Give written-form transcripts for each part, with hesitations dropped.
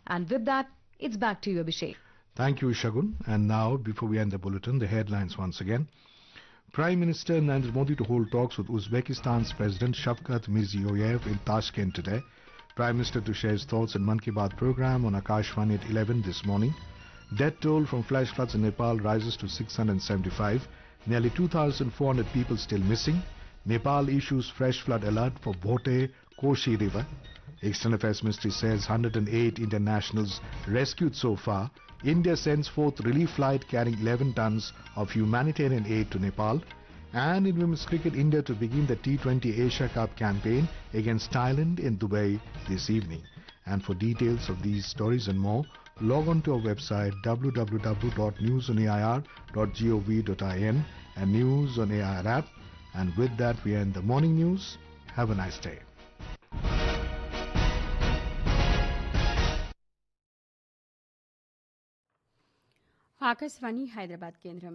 And with that, it's back to you, Abhishek. Thank you, Shagun. And now, before we end the bulletin, the headlines once again. Prime Minister Narendra Modi to hold talks with Uzbekistan's President Shavkat Mirziyoyev in Tashkent today. Prime Minister to share his thoughts in Mann Ki Baat program on Akashvani at 11 this morning. Death toll from flash floods in Nepal rises to 675. Nearly 2,400 people still missing. Nepal issues fresh flood alert for Bhote Koshi River. External Affairs Ministry says 108 Indian nationals rescued so far. India sends forth relief flight carrying 11 tons of humanitarian aid to Nepal. And in women's cricket, India to begin the T20 Asia Cup campaign against Thailand in Dubai this evening. And for details of these stories and more, log on to our website www.newsonair.gov.in and News on AIR app. And with that, we end the morning news. Have a nice day. Akashvani Hyderabad కేంద్రం.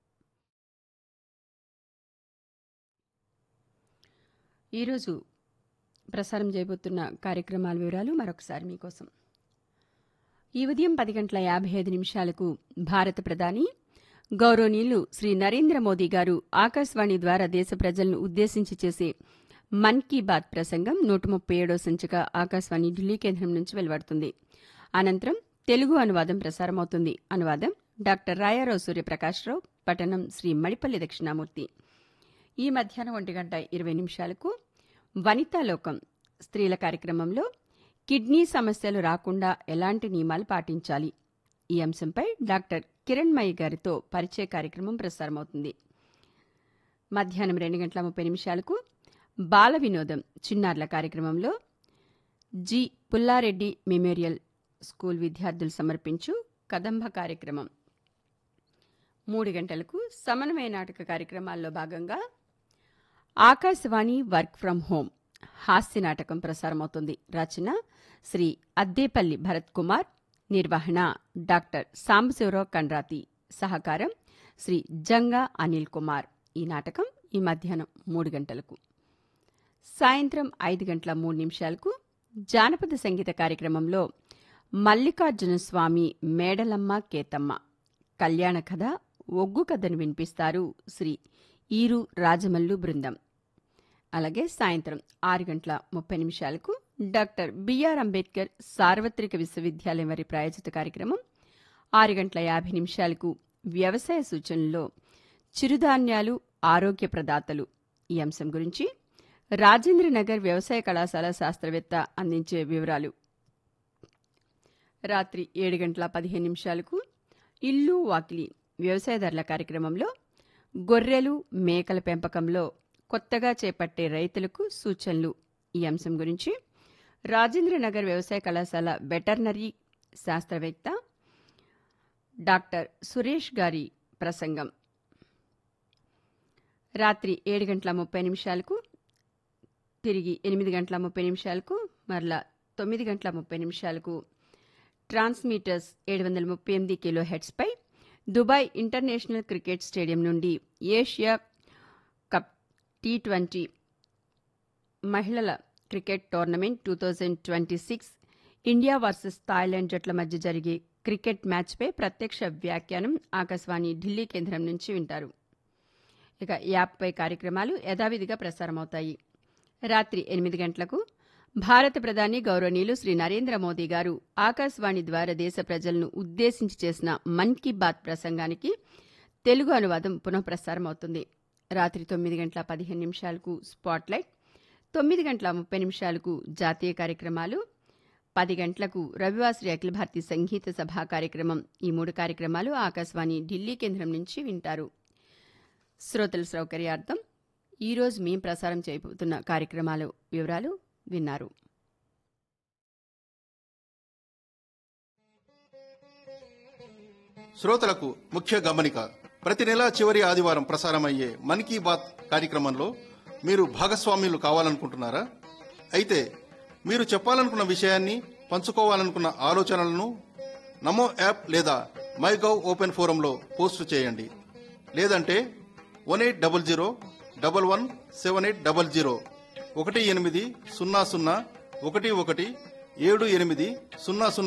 ఈరోజు ప్రసారం చేయబోతున్న కార్యక్రమాల వివరాలు మరొకసారి మీకోసం. ఈ ఉదయం 10:55 భారత ప్రధాని గౌరవనీయులు శ్రీ నరేంద్ర మోదీ గారు ఆకాశవాణి ద్వారా దేశ ప్రజలను ఉద్దేశించి చేసే మన్ కీ బాత్ ప్రసంగం 137వ సంచిక ఆకాశవాణి ఢిల్లీ కేంద్రం నుంచి వెలువడుతుంది. అనంతరం తెలుగు అనువాదం ప్రసారమవుతుంది. అనువాదం డాక్టర్ రాయారావు సూర్యప్రకాశ్రావు, పఠనం శ్రీ మడిపల్లి దక్షిణామూర్తి. ఈ మధ్యాహ్నం 1:20 వనితాలోకం స్త్రీల కార్యక్రమంలో కిడ్నీ సమస్యలు రాకుండా ఎలాంటి నియమాలు పాటించాలి, ఈ అంశంపై డాక్టర్ కిరణ్మయి గారితో పరిచయ కార్యక్రమం ప్రసారమవుతుంది. మధ్యాహ్నం 2:30 బాల వినోదం చిన్నారుల కార్యక్రమంలో జి పుల్లారెడ్డి మెమోరియల్ స్కూల్ విద్యార్థులు సమర్పించు కదంబ కార్యక్రమం. 3 గంటలకు సమన్వయ నాటక కార్యక్రమాల్లో భాగంగా ఆకాశవాణి వర్క్ ఫ్రం హోం హాస్య నాటకం ప్రసారమవుతుంది. రచన శ్రీ అద్దేపల్లి భరత్ కుమార్, నిర్వహణ డాక్టర్ సాంబశివరావు కండ్రాతి, సహకారం శ్రీ జంగా అనిల్ కుమార్. ఈ నాటకం ఈ మధ్యాహ్నం 3 గంటలకు. సాయంత్రం 5:03 జానపద సంగీత కార్యక్రమంలో మల్లికార్జున స్వామి మేడలమ్మ కేతమ్మ కళ్యాణ కథ, ఒగ్గు కథను వినిపిస్తారు శ్రీ ఈరు రాజమల్లు బృందం. అలాగే సాయంత్రం 6:30 డాక్టర్ బిఆర్ అంబేద్కర్ సార్వత్రిక విశ్వవిద్యాలయం వారి ప్రాయోజిత కార్యక్రమం. 6:50 వ్యవసాయ సూచనల్లో చిరుధాన్యాలు ఆరోగ్య ప్రదాతలు, ఈ అంశం గురించి రాజేంద్రనగర్ వ్యవసాయ కళాశాల శాస్త్రవేత్త అందించే వివరాలు. రాత్రి 7:15 ఇల్లు వాకిలి వ్యవసాయదారుల కార్యక్రమంలో గొర్రెలు మేకల పెంపకంలో కొత్తగా చేపట్టే రైతులకు సూచనలు, ఈ అంశం గురించి రాజేంద్రనగర్ వ్యవసాయ కళాశాల వెటర్నరీ శాస్త్రవేత్త డాక్టర్ సురేష్ గారి ప్రసంగం. రాత్రి 7:30 తిరిగి 8:30 మరలా 9:30 ట్రాన్స్మీటర్స్ 738 కిలోహెర్ట్జ్ పై దుబాయ్ ఇంటర్నేషనల్ క్రికెట్ స్టేడియం నుండి ఏషియా కప్ T20 మహిళల cricket tournament 2026 India versus Thailand జట్ల మధ్య జరిగే క్రికెట్ మ్యాచ్పై ప్రత్యక్ష వ్యాఖ్యానం ఆకాశవాణి ఢిల్లీ కేంద్రం నుంచి వింటారు. ఇక యాప్పై కార్యక్రమాలు యథావిధిగా ప్రసారమవుతాయి. రాత్రి 8 గంటలకు భారత ప్రధాని గౌరవనీయులు శ్రీ నరేంద్ర మోదీ గారు ఆకాశవాణి ద్వారా దేశ ప్రజలను ఉద్దేశించి చేసిన మన్ కీ బాత్ ప్రసంగానికి తెలుగు అనువాదం పునఃప్రసారమవుతుంది. రాత్రి 9:15 స్పాట్లైట్, 9:30 జాతీయ కార్యక్రమాలు, 10 గంటలకు రవివాసరి అఖిల భారతీయ సంగీత సభా కార్యక్రమం. ఈ 3 కార్యక్రమాలు ఆకాశవాణి ఢిల్లీ కేంద్రం నుంచి వింటారు. శ్రోతల సౌకర్యార్థం ఈరోజు మేం ప్రసారం చేయబోతున్న కార్యక్రమాల వివరాలు విన్నారు. శ్రోతలకు ముఖ్య గమనిక. ప్రతి నెల చివరి ఆదివారం ప్రసారమయ్యే మన్ కీ బాత్ కార్యక్రమంలో మీరు భాగస్వామ్యులు కావాలనుకుంటున్నారా? అయితే మీరు చెప్పాలనుకున్న విషయాన్ని, పంచుకోవాలనుకున్న ఆలోచనలను నమో యాప్ లేదా మై గవ్ ఓపెన్ ఫోరంలో పోస్టు చేయండి. లేదంటే 1800117800 1800 117800